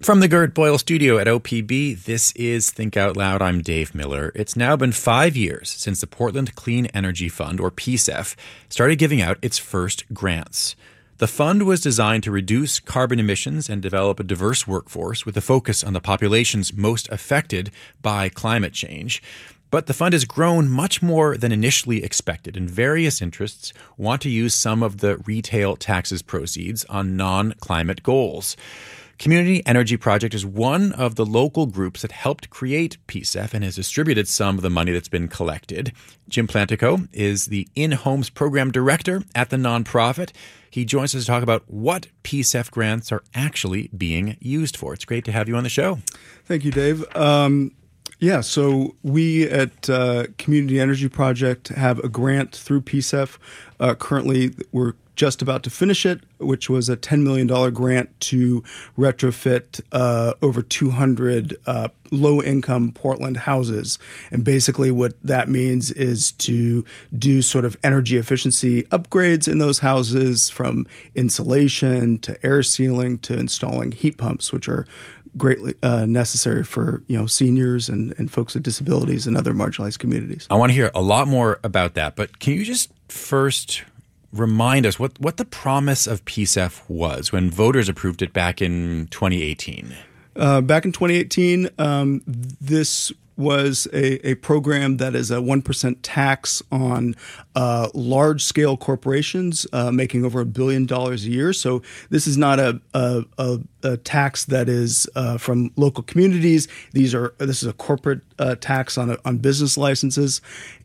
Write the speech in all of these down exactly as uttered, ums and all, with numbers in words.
From the Gert Boyle studio at O P B, this is Think Out Loud. I'm Dave Miller. It's now been five years since the Portland Clean Energy Fund, or P C E F, started giving out its first grants. The fund was designed to reduce carbon emissions and develop a diverse workforce with a focus on the populations most affected by climate change. But the fund has grown much more than initially expected, and various interests want to use some of the retail taxes proceeds on non-climate goals. Community Energy Project is one of the local groups that helped create P C E F and has distributed some of the money that's been collected. Jim Plantico is the In-Homes Program Director at the nonprofit. He joins us to talk about what P C E F grants are actually being used for. It's great to have you on the show. Thank you, Dave. Um, yeah, so we at uh, Community Energy Project have a grant through P C E F. Uh, currently, we're just about to finish it, which was a ten million dollars grant to retrofit uh, over two hundred uh, low-income Portland houses. And basically what that means is to do sort of energy efficiency upgrades in those houses, from insulation to air sealing to installing heat pumps, which are greatly uh, necessary for, you know, seniors and, and folks with disabilities and other marginalized communities. I want to hear a lot more about that, but can you just first remind us what, what the promise of P C E F was when voters approved it back in twenty eighteen? Uh, back in twenty eighteen, um, this was a, a program that is a one percent tax on uh, large-scale corporations uh, making over a billion dollars a year. So this is not a, a, a, a tax that is uh, from local communities. These are this is a corporate uh, tax on a, on business licenses.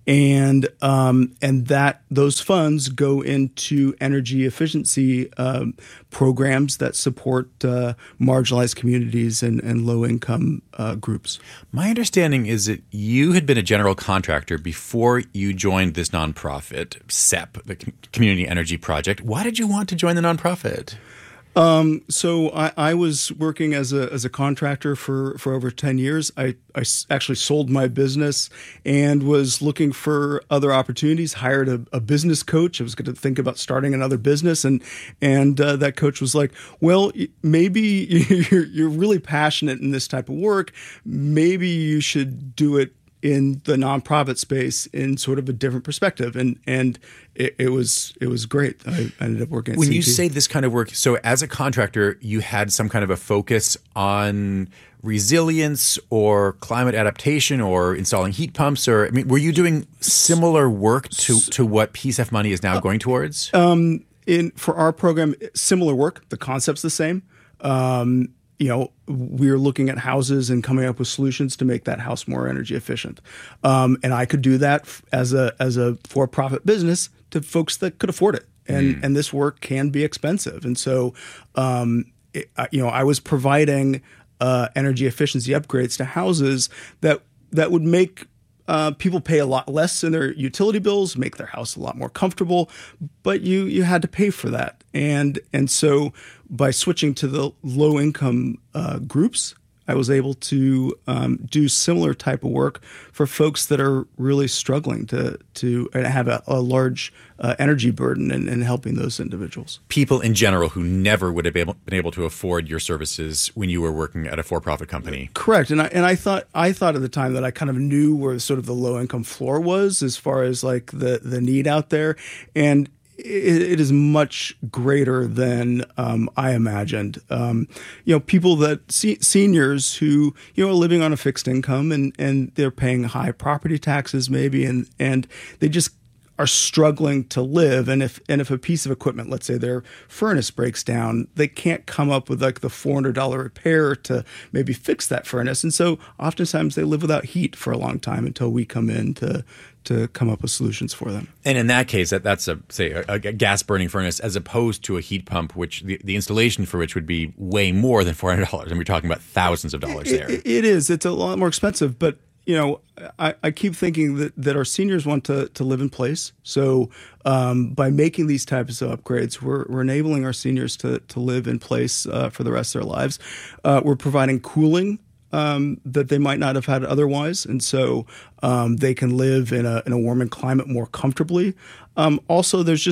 And um, and that those funds go into energy efficiency um, programs that support uh, marginalized communities and, and low income uh, groups. My understanding is that you had been a general contractor before you joined this nonprofit, C E P, the Community Energy Project. Why did you want to join the nonprofit? Um, so I, I was working as a as a contractor for, for over ten years. I, I s- actually sold my business and was looking for other opportunities, hired a, a business coach. I was going to think about starting another business. And and uh, that coach was like, well, maybe you're, you're really passionate in this type of work. Maybe you should do it in the nonprofit space in sort of a different perspective. And and it, it was it was great. I ended up working at When C T. you say this kind of work, so as a contractor, you had some kind of a focus on resilience or climate adaptation or installing heat pumps, or I mean, were you doing similar work to, to what P C E F money is now going towards? Um, in for our program, similar work. The concept's the same. Um, You know, we're looking at houses and coming up with solutions to make that house more energy efficient. Um, and I could do that as a as a for-profit business to folks that could afford it. And mm. and this work can be expensive. And so, um, it, you know, I was providing uh, energy efficiency upgrades to houses that that would make Uh, people pay a lot less in their utility bills, make their house a lot more comfortable, but you you had to pay for that. And and so by switching to the low income uh, groups, I was able to um, do similar type of work for folks that are really struggling to to have a, a large uh, energy burden in, in helping those individuals. People in general who never would have been able, been able to afford your services when you were working at a for-profit company. Correct. And I and I thought I thought at the time that I kind of knew where sort of the low income floor was as far as like the the need out there. And It, it is much greater than um, I imagined. Um, you know, people that se- seniors who you know are living on a fixed income and, and they're paying high property taxes maybe, and and they just are struggling to live. And if and if a piece of equipment, let's say their furnace breaks down, they can't come up with like the four hundred dollars repair to maybe fix that furnace. And so oftentimes they live without heat for a long time until we come in to to come up with solutions for them. And in that case, that that's a say a, a gas burning furnace as opposed to a heat pump, which the, the installation for which would be way more than four hundred dollars. And we're talking about thousands of dollars it, there. It, it is. It's a lot more expensive, but you know, I, I keep thinking that, that our seniors want to, to live in place. So um, by making these types of upgrades, we're, we're enabling our seniors to, to live in place uh, for the rest of their lives. Uh, we're providing cooling um, that they might not have had otherwise. And so um, they can live in a, in a warming climate more comfortably. Um, also, there's just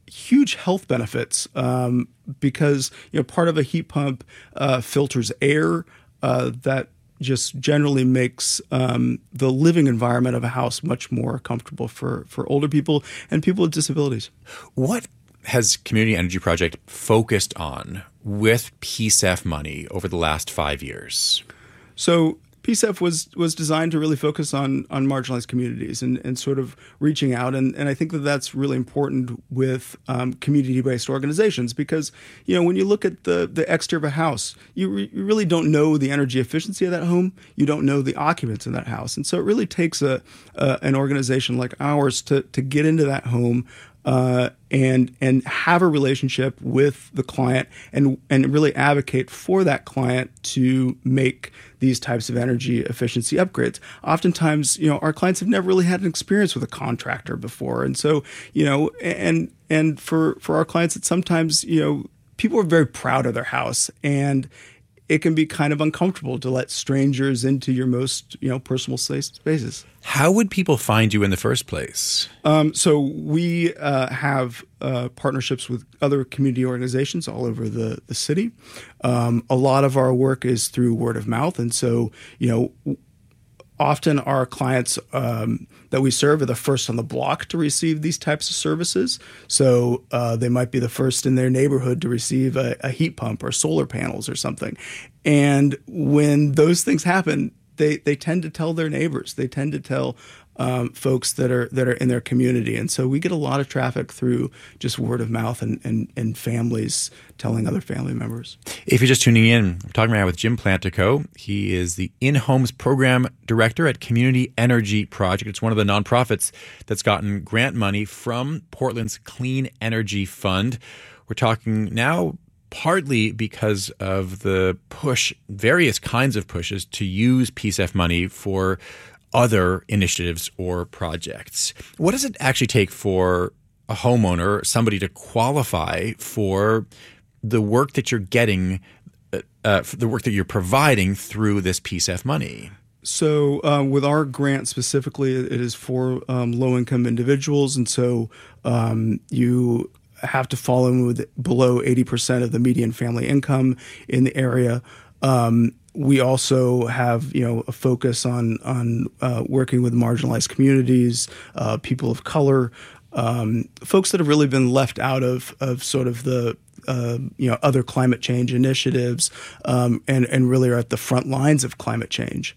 huge health benefits um, because you know part of a heat pump uh, filters air uh, that just generally makes um, the living environment of a house much more comfortable for, for older people and people with disabilities. What has Community Energy Project focused on with P S E F money over the last five years? So P S E F was was designed to really focus on on marginalized communities and, and sort of reaching out. And, and I think that that's really important with um, community-based organizations because, you know, when you look at the, the exterior of a house, you, re- you really don't know the energy efficiency of that home. You don't know the occupants in that house. And so it really takes a, a an organization like ours to to get into that home Uh, and and have a relationship with the client and and really advocate for that client to make these types of energy efficiency upgrades. Oftentimes, you know, our clients have never really had an experience with a contractor before, and so you know, and and for for our clients, it's sometimes you know people are very proud of their house and it can be kind of uncomfortable to let strangers into your most, you know, personal spaces. How would people find you in the first place? Um, so we uh, have uh, partnerships with other community organizations all over the, the city. Um, a lot of our work is through word of mouth. And so, you know, often our clients um, that we serve are the first on the block to receive these types of services. So uh, they might be the first in their neighborhood to receive a, a heat pump or solar panels or something. And when those things happen, they they tend to tell their neighbors. They tend to tell um, folks that are that are in their community. And so we get a lot of traffic through just word of mouth and, and, and families telling other family members. If you're just tuning in, I'm talking right now with Jim Plantico. He is the In-Homes Program Director at Community Energy Project. It's one of the nonprofits that's gotten grant money from Portland's Clean Energy Fund. We're talking now partly because of the push, various kinds of pushes to use P S E F money for other initiatives or projects. What does it actually take for a homeowner, somebody to qualify for the work that you're getting, uh, for the work that you're providing through this P S E F money? So uh, with our grant specifically, it is for um, low-income individuals. And so um, you have to fall in with below eighty percent of the median family income in the area. Um, we also have, you know, a focus on on uh, working with marginalized communities, uh, people of color, um, folks that have really been left out of of sort of the uh, you know other climate change initiatives, um, and and really are at the front lines of climate change.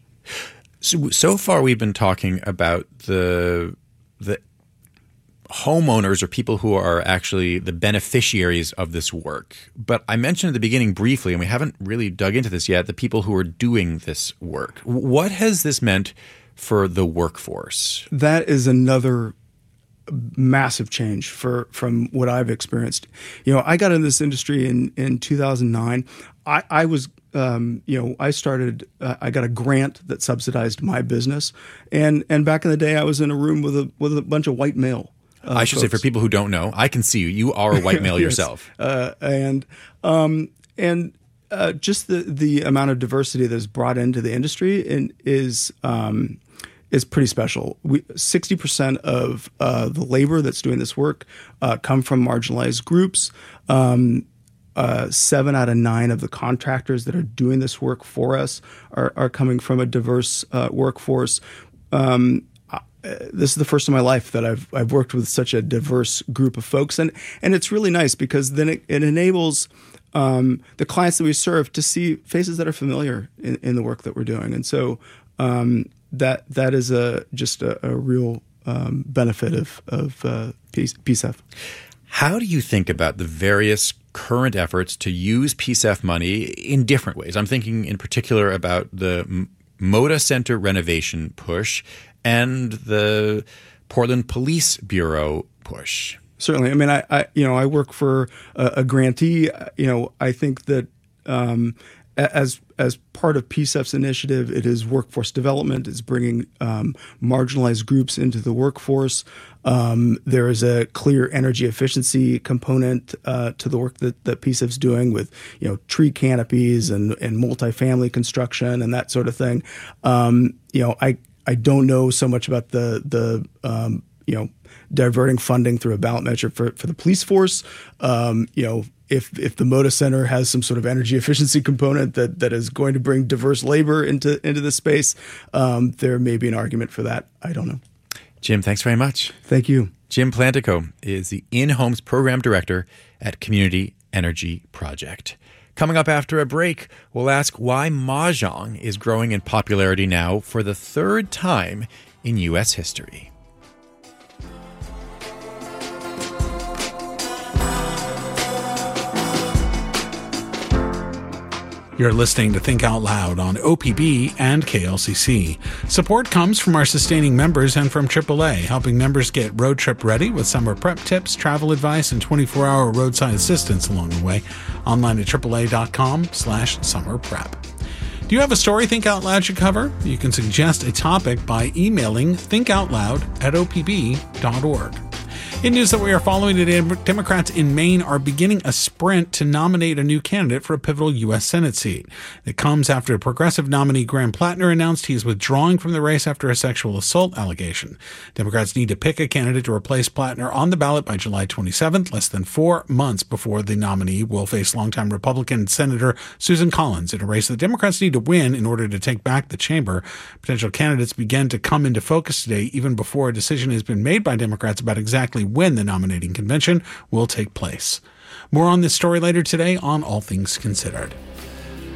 So so far, we've been talking about the the homeowners or people who are actually the beneficiaries of this work. But I mentioned at the beginning briefly, and we haven't really dug into this yet, the people who are doing this work. What has this meant for the workforce? That is another massive change for from what I've experienced. You know, I got in this industry in, in two thousand nine. I, I was Um, you know, I started, uh, I got a grant that subsidized my business. And, and back in the day, I was in a room with a, with a bunch of white male. Uh, I should folks. say, for people who don't know, I can see you. You are a white male Yes. yourself. Uh, and, um, and, uh, just the, the amount of diversity that's brought into the industry and is, um, is pretty special. We, sixty percent of, uh, the labor that's doing this work, uh, come from marginalized groups. Um, Uh, seven out of nine of the contractors that are doing this work for us are, are coming from a diverse uh, workforce. Um, uh, this is the first in my life that I've I've worked with such a diverse group of folks, and and it's really nice because then it, it enables um, the clients that we serve to see faces that are familiar in, in the work that we're doing, and so um, that that is a just a, a real um, benefit of of uh, P S E F. How do you think about the various current efforts to use P S E F money in different ways? I'm thinking in particular about the Moda Center renovation push and the Portland Police Bureau push. Certainly. I mean, I, I you know, I work for a, a grantee. You know, I think that um, as as part of P S E F's initiative, it is workforce development. It's bringing um, marginalized groups into the workforce. Um, there is a clear energy efficiency component uh, to the work that, that P S E F's doing with, you know, tree canopies and, and multifamily construction and that sort of thing. Um, you know, I I don't know so much about the the um, you know, diverting funding through a ballot measure for, for the police force. Um, you know, if if the Moda Center has some sort of energy efficiency component that that is going to bring diverse labor into into the space, um, there may be an argument for that. I don't know. Jim, thanks very much. Thank you. Jim Plantico is the In-Homes Program Director at Community Energy Project. Coming up after a break, we'll ask why Mahjong is growing in popularity now for the third time in U S history. You're listening to Think Out Loud on O P B and K L C C. Support comes from our sustaining members and from triple A, helping members get road trip ready with summer prep tips, travel advice, and twenty-four hour roadside assistance along the way. Online at triple A dot com slash summer prep. Do you have a story Think Out Loud should cover? You can suggest a topic by emailing thinkoutloud at O P B dot org. In news that we are following today, Democrats in Maine are beginning a sprint to nominate a new candidate for a pivotal U S Senate seat. It comes after progressive nominee Graham Plattner announced he is withdrawing from the race after a sexual assault allegation. Democrats need to pick a candidate to replace Plattner on the ballot by July twenty-seventh, less than four months before the nominee will face longtime Republican Senator Susan Collins in a race that Democrats need to win in order to take back the chamber. Potential candidates began to come into focus today, even before a decision has been made by Democrats about exactly when the nominating convention will take place. More on this story later today on All Things Considered.